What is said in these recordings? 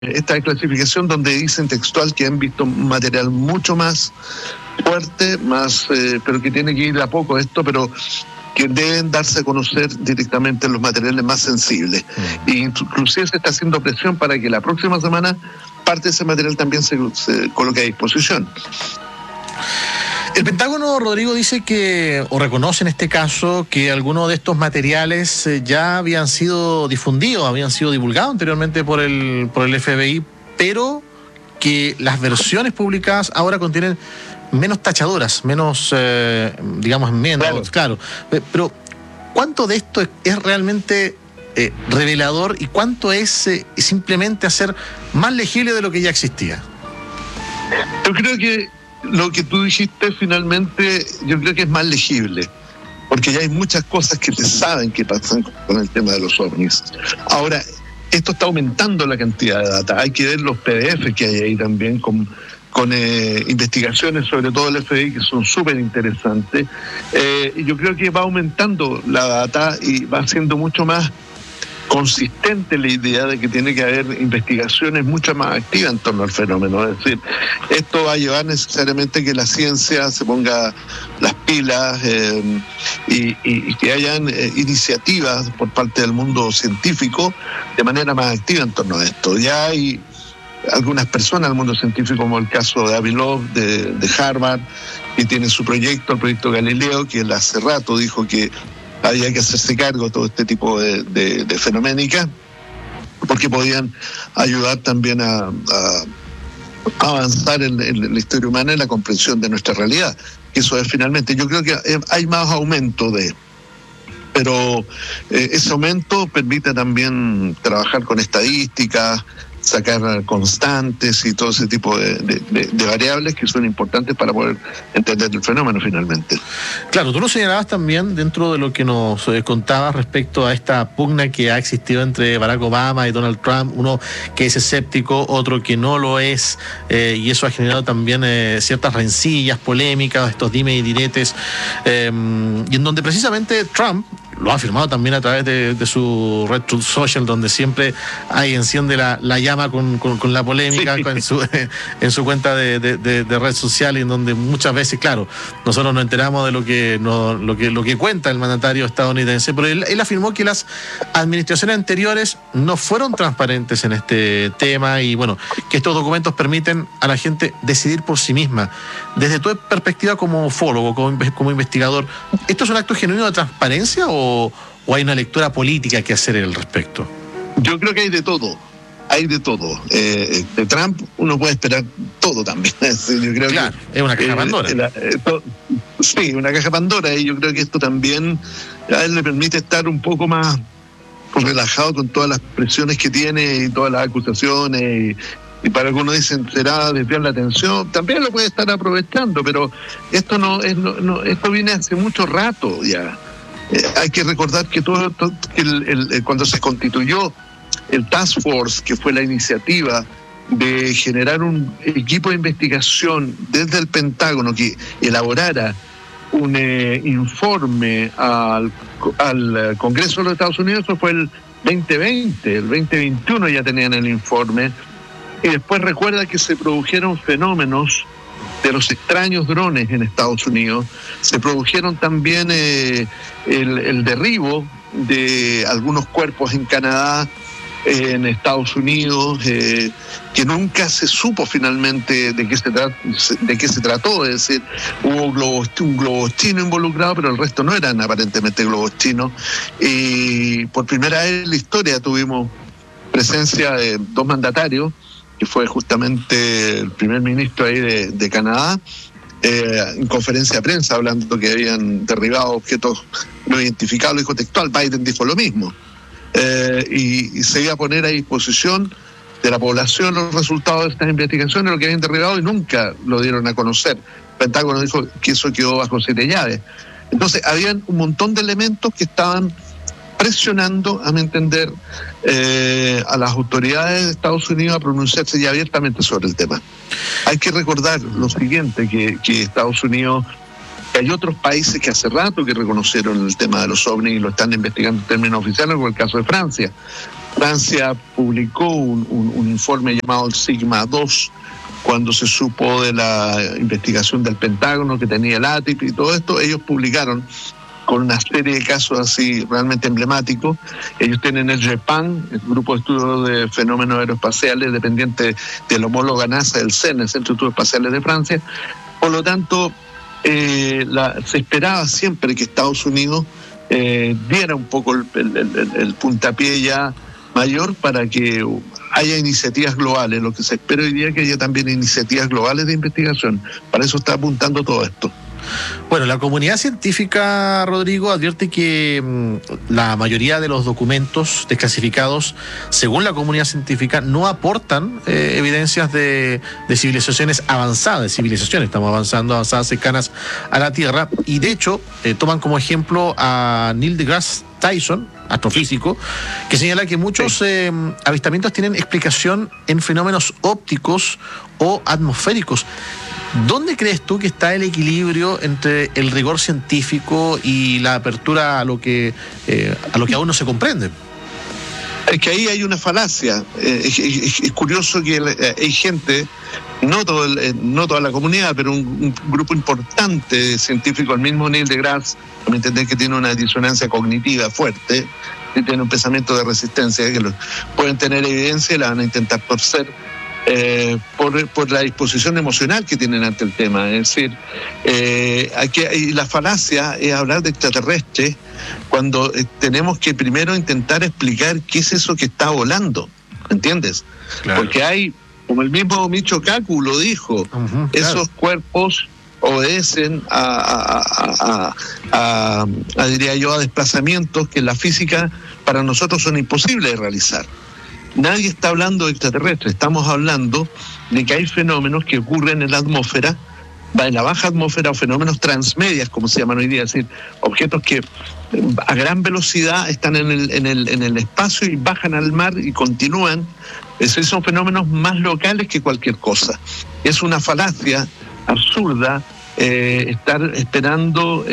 esta desclasificación donde dicen textual que han visto material mucho más fuerte, pero que tiene que ir de a poco esto, pero que deben darse a conocer directamente los materiales más sensibles. E inclusive se está haciendo presión para que la próxima semana parte de ese material también se coloque a disposición. El Pentágono, Rodrigo, dice que, o reconoce en este caso, que algunos de estos materiales ya habían sido difundidos, habían sido divulgados anteriormente por el FBI, pero que las versiones publicadas ahora contienen menos tachaduras, menos, digamos, enmiendas. Claro. Pero, ¿cuánto de esto es realmente revelador y cuánto es simplemente hacer más legible de lo que ya existía? Yo creo que lo que tú dijiste finalmente, yo creo que es más legible, porque ya hay muchas cosas que se saben que pasan con el tema de los ovnis. Ahora, esto está aumentando la cantidad de data. Hay que ver los PDF que hay ahí también con investigaciones, sobre todo el FBI, que son súper interesantes. Y yo creo que va aumentando la data y va siendo mucho más consistente la idea de que tiene que haber investigaciones mucho más activas en torno al fenómeno. Es decir, esto va a llevar necesariamente que la ciencia se ponga las pilas y que hayan iniciativas por parte del mundo científico de manera más activa en torno a esto. Ya hay algunas personas del mundo científico, como el caso de Avilov de Harvard, que tiene su proyecto, el proyecto Galileo, que él hace rato dijo que había que hacerse cargo de todo este tipo de fenoménica, porque podían ayudar también a avanzar en la historia humana, en la comprensión de nuestra realidad. Eso es finalmente, yo creo que hay más aumento pero ese aumento permite también trabajar con estadísticas, sacar constantes y todo ese tipo de variables que son importantes para poder entender el fenómeno finalmente. Claro, tú lo señalabas también dentro de lo que nos contabas respecto a esta pugna que ha existido entre Barack Obama y Donald Trump, uno que es escéptico, otro que no lo es, y eso ha generado también ciertas rencillas, polémicas, estos dime y diretes, y en donde precisamente Trump lo ha afirmado también a través de su red Truth Social, donde siempre enciende la llama con la polémica, sí, en su cuenta de red social, y en donde muchas veces, claro, nosotros nos enteramos de lo que cuenta el mandatario estadounidense, pero él afirmó que las administraciones anteriores no fueron transparentes en este tema, y bueno, que estos documentos permiten a la gente decidir por sí misma. Desde tu perspectiva como ufólogo, como investigador, ¿esto es un acto genuino de transparencia o hay una lectura política que hacer al respecto? Yo creo que hay de todo. De Trump uno puede esperar todo también. Yo creo claro, que es una caja Pandora. Sí, una caja Pandora, y yo creo que esto también a él le permite estar un poco más relajado con todas las presiones que tiene y todas las acusaciones, y para algunos dicen será desviar la atención, también lo puede estar aprovechando, pero esto esto viene hace mucho rato ya. Hay que recordar que cuando se constituyó el Task Force, que fue la iniciativa de generar un equipo de investigación desde el Pentágono que elaborara un informe al Congreso de los Estados Unidos, eso fue el 2020, el 2021 ya tenían el informe, y después recuerda que se produjeron fenómenos de los extraños drones en Estados Unidos, se produjeron también el derribo de algunos cuerpos en Canadá, en Estados Unidos, que nunca se supo finalmente de qué se trató, es decir, hubo un globo chino involucrado, pero el resto no eran aparentemente globos chinos, y por primera vez en la historia tuvimos presencia de dos mandatarios, que fue justamente el primer ministro ahí de Canadá, en conferencia de prensa hablando que habían derribado objetos no identificados, lo dijo textual. Biden dijo lo mismo, y se iba a poner a disposición de la población los resultados de estas investigaciones, lo que habían derribado, y nunca lo dieron a conocer. El Pentágono dijo que eso quedó bajo 7 llaves. Entonces habían un montón de elementos que estaban presionando, a mi entender, a las autoridades de Estados Unidos a pronunciarse ya abiertamente sobre el tema. Hay que recordar lo siguiente, que Estados Unidos, que hay otros países que hace rato que reconocieron el tema de los ovnis y lo están investigando en términos oficiales, como el caso de Francia. Francia publicó un informe llamado el Sigma 2 cuando se supo de la investigación del Pentágono que tenía el ATIP y todo esto. Ellos publicaron con una serie de casos así realmente emblemáticos. Ellos tienen el GEPAN, el Grupo de Estudios de Fenómenos Aeroespaciales, dependiente del homólogo NASA del CERN, el Centro de Estudios Espaciales de Francia. Por lo tanto, se esperaba siempre que Estados Unidos diera un poco el puntapié ya mayor para que haya iniciativas globales. Lo que se espera hoy día es que haya también iniciativas globales de investigación. Para eso está apuntando todo esto. Bueno, la comunidad científica, Rodrigo, advierte que la mayoría de los documentos desclasificados, según la comunidad científica, no aportan evidencias de civilizaciones avanzadas, estamos avanzadas cercanas a la Tierra, y de hecho toman como ejemplo a Neil deGrasse Tyson, astrofísico, que señala que muchos avistamientos tienen explicación en fenómenos ópticos o atmosféricos. ¿Dónde crees tú que está el equilibrio entre el rigor científico y la apertura a lo que aún no se comprende? Es que ahí hay una falacia. Es curioso que hay gente, no toda la comunidad, pero un grupo importante de científicos, el mismo Neil deGrasse, me entendés que tiene una disonancia cognitiva fuerte, que tiene un pensamiento de resistencia, que pueden tener evidencia y la van a intentar torcer. Por la disposición emocional que tienen ante el tema. Es decir, aquí la falacia es hablar de extraterrestres cuando tenemos que primero intentar explicar qué es eso que está volando, ¿entiendes? Claro. Porque hay, como el mismo Michio Kaku lo dijo, esos cuerpos obedecen diría yo, a desplazamientos que en la física para nosotros son imposibles de realizar. Nadie está hablando de extraterrestres, estamos hablando de que hay fenómenos que ocurren en la atmósfera, en la baja atmósfera, o fenómenos transmedias, como se llaman hoy día, es decir, objetos que a gran velocidad están en el espacio y bajan al mar y continúan. Esos son fenómenos más locales que cualquier cosa. Es una falacia absurda estar esperando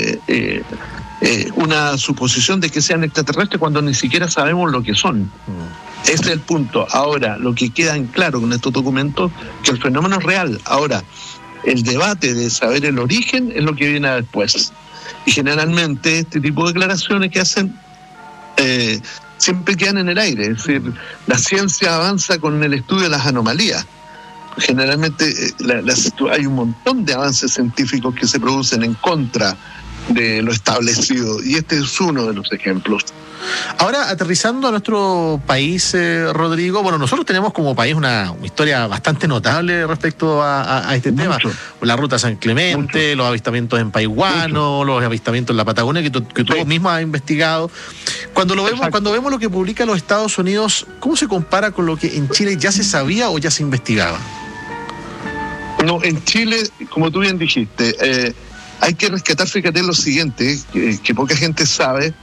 una suposición de que sean extraterrestres cuando ni siquiera sabemos lo que son. Ese es el punto. Ahora, lo que queda en claro con estos documentos, que el fenómeno es real. Ahora, el debate de saber el origen es lo que viene después. Y generalmente este tipo de declaraciones que hacen siempre quedan en el aire. Es decir, la ciencia avanza con el estudio de las anomalías. Generalmente hay un montón de avances científicos que se producen en contra de lo establecido, y este es uno de los ejemplos. Ahora, aterrizando a nuestro país, Rodrigo, bueno, nosotros tenemos como país una historia bastante notable respecto a este tema. La ruta San Clemente, los avistamientos en Paihuano, los avistamientos en la Patagonia, que tú mismo has investigado. Cuando vemos lo que publica los Estados Unidos, ¿cómo se compara con lo que en Chile ya se sabía o ya se investigaba? No, en Chile, como tú bien dijiste, hay que rescatar, fíjate, lo siguiente, que poca gente sabe.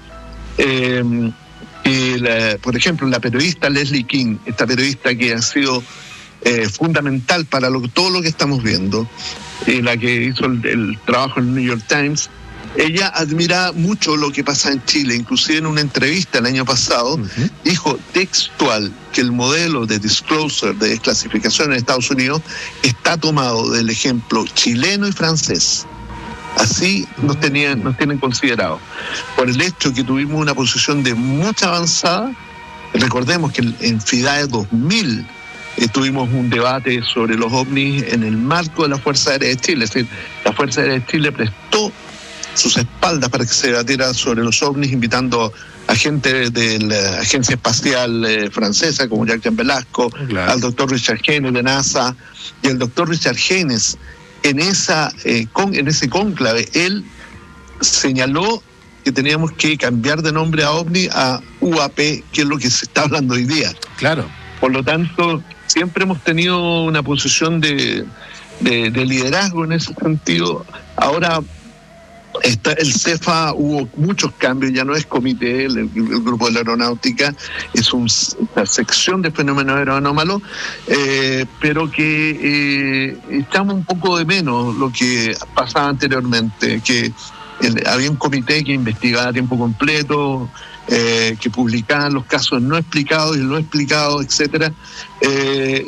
Por ejemplo, la periodista Leslie King, esta periodista que ha sido fundamental para todo lo que estamos viendo, la que hizo el trabajo en el New York Times, ella admira mucho lo que pasa en Chile. Inclusive en una entrevista el año pasado dijo textual que el modelo de disclosure, de desclasificación en Estados Unidos, está tomado del ejemplo chileno y francés. Así nos tienen considerado. Por el hecho que tuvimos una posición de mucha avanzada. Recordemos que en FIDAE 2000 tuvimos un debate sobre los ovnis en el marco de la Fuerza Aérea de Chile. Es decir, la Fuerza Aérea de Chile prestó sus espaldas para que se debatiera sobre los ovnis, invitando a gente de la Agencia Espacial Francesa, como Jacques Velasco, claro, al doctor Richard Haynes de NASA, y el doctor Richard Haynes. En ese cónclave, él señaló que teníamos que cambiar de nombre a OVNI a UAP, que es lo que se está hablando hoy día. Claro. Por lo tanto, siempre hemos tenido una posición de liderazgo en ese sentido. Ahora, el CEFA hubo muchos cambios, ya no es comité, el grupo de la aeronáutica, es una sección de fenómenos aeroanómalos, pero que echamos un poco de menos lo que pasaba anteriormente, que había un comité que investigaba a tiempo completo, que publicaban los casos no explicados y no explicados, etcétera.